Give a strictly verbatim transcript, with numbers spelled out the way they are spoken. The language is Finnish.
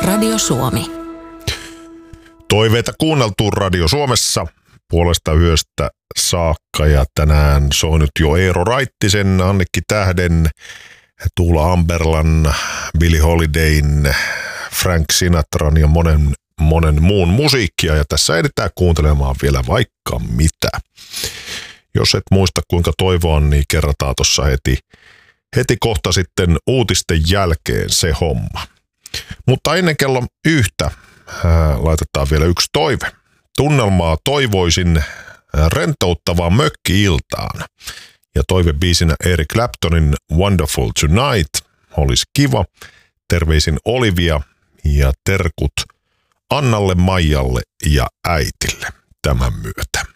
Radio Suomi. Toiveita kuunneltu Radio Suomessa puolesta yöstä saakka ja tänään se on nyt jo Eero Raittisen, Annikki Tähden, Tuula Amberlan, Billie Holidayn, Frank Sinatran ja monen, monen muun musiikkia ja tässä edetään kuuntelemaan vielä vaikka mitä. Jos et muista kuinka toivoa, niin kerrataan tuossa heti, heti kohta sitten uutisten jälkeen se homma. Mutta ennen kello yhtä ää, laitetaan vielä yksi toive. Tunnelmaa toivoisin rentouttavaan mökki-iltaan. Ja toivebiisinä Eric Claptonin Wonderful Tonight olisi kiva. Terveisin Olivia ja terkut Annalle, Maijalle ja äitille tämän myötä.